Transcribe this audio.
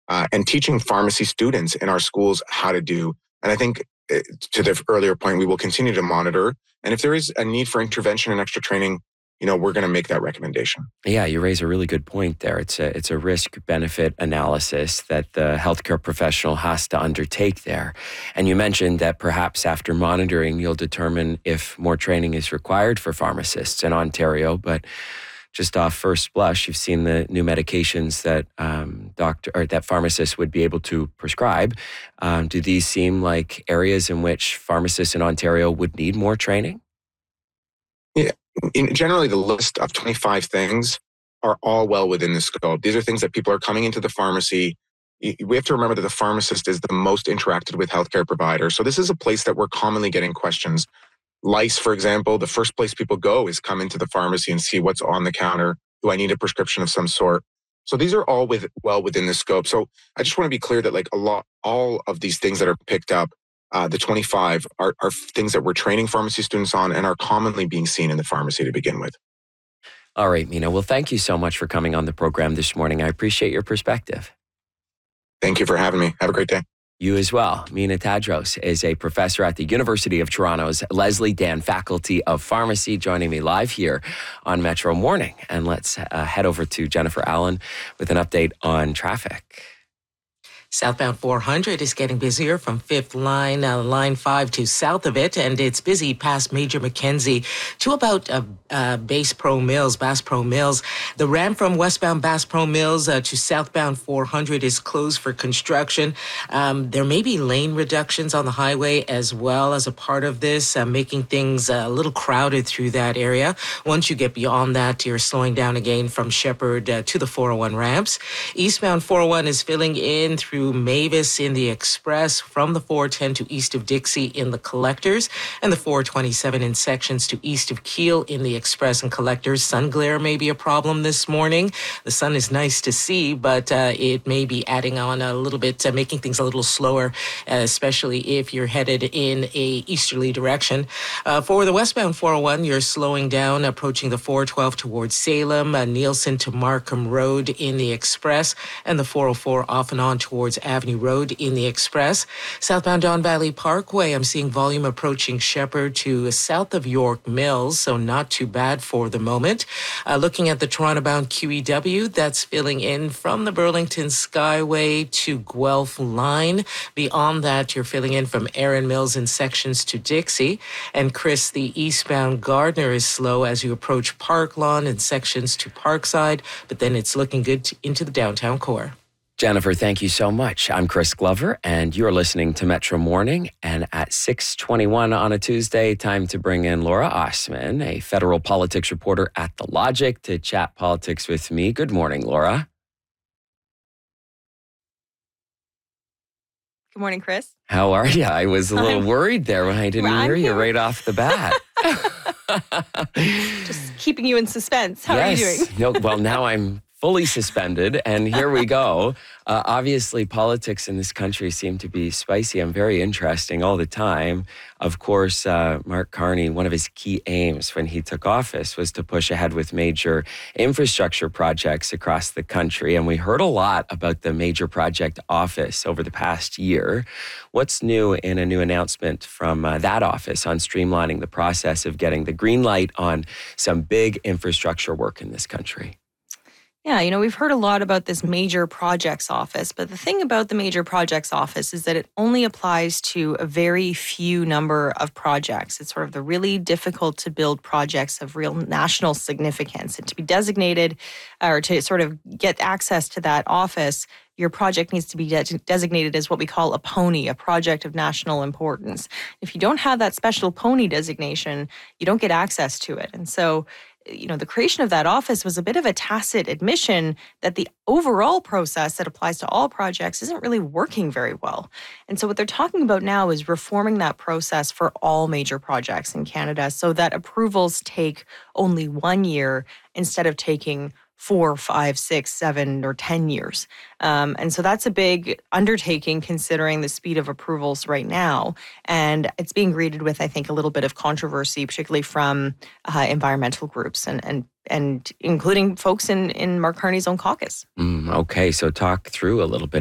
and teaching pharmacy students in our schools how to do. And I think to the earlier point, we will continue to monitor. And if there is a need for intervention and extra training, we're going to make that recommendation. Yeah, you raise a really good point there. It's a risk-benefit analysis that the healthcare professional has to undertake there. And you mentioned that perhaps after monitoring, you'll determine if more training is required for pharmacists in Ontario. But just off first blush, you've seen the new medications that that pharmacists would be able to prescribe. Do these seem like areas in which pharmacists in Ontario would need more training? Yeah. Generally, the list of 25 things are all well within the scope. These are things that people are coming into the pharmacy. We have to remember that the pharmacist is the most interacted with healthcare providers. So this is a place that we're commonly getting questions. Lice, for example, the first place people go is come into the pharmacy and see what's on the counter. Do I need a prescription of some sort? So these are all well within the scope. So I just want to be clear that all of these things that are picked up, the 25 are things that we're training pharmacy students on and are commonly being seen in the pharmacy to begin with. All right, Mina. Well, thank you so much for coming on the program this morning. I appreciate your perspective. Thank you for having me. Have a great day. You as well. Mina Tadros is a professor at the University of Toronto's Leslie Dan Faculty of Pharmacy, joining me live here on Metro Morning. And let's head over to Jennifer Allen with an update on traffic. Southbound 400 is getting busier from 5th Line, Line 5 to south of it, and it's busy past Major Mackenzie to about Bass Pro Mills. The ramp from westbound Bass Pro Mills to southbound 400 is closed for construction. There may be lane reductions on the highway as well as a part of this, making things a little crowded through that area. Once you get beyond that, you're slowing down again from Shepherd to the 401 ramps. Eastbound 401 is filling in through Mavis in the Express, from the 410 to east of Dixie in the Collectors, and the 427 in sections to east of Keele in the Express and Collectors. Sun glare may be a problem this morning. The sun is nice to see, but it may be adding on a little bit, making things a little slower, especially if you're headed in a easterly direction. For the westbound 401, you're slowing down, approaching the 412 towards Salem, Nielsen to Markham Road in the Express, and the 404 off and on towards Avenue Road in the Express. Southbound Don Valley Parkway, I'm seeing volume approaching Shepherd to south of York Mills, so not too bad for the moment. Looking at the Toronto-bound QEW, that's filling in from the Burlington Skyway to Guelph Line. Beyond that, you're filling in from Erin Mills in sections to Dixie. And Chris, the eastbound Gardner is slow as you approach Park Lawn in sections to Parkside, but then it's looking good into the downtown core. Jennifer, thank you so much. I'm Chris Glover, and you're listening to Metro Morning. And at 6:21 on a Tuesday, time to bring in Laura Osman, a federal politics reporter at The Logic, to chat politics with me. Good morning, Laura. Good morning, Chris. How are you? I was a little worried there when I didn't hear you right off the bat. Just keeping you in suspense. How are you doing? No, well, now I'm fully suspended, and here we go. Obviously, politics in this country seem to be spicy and very interesting all the time. Of course, Mark Carney, one of his key aims when he took office was to push ahead with major infrastructure projects across the country. And we heard a lot about the Major Project Office over the past year. What's new in a new announcement from that office on streamlining the process of getting the green light on some big infrastructure work in this country? Yeah, we've heard a lot about this Major Projects Office, but the thing about the Major Projects Office is that it only applies to a very few number of projects. It's sort of the really difficult to build projects of real national significance. And to be designated or to sort of get access to that office, your project needs to be designated as what we call a PONI, a project of national importance. If you don't have that special PONI designation, you don't get access to it. And so the creation of that office was a bit of a tacit admission that the overall process that applies to all projects isn't really working very well. And so what they're talking about now is reforming that process for all major projects in Canada so that approvals take only 1 year instead of taking 4, 5, 6, 7, or 10 years. And so that's a big undertaking considering the speed of approvals right now. And it's being greeted with, I think, a little bit of controversy, particularly from environmental groups and including folks in Mark Carney's own caucus. Okay, so talk through a little bit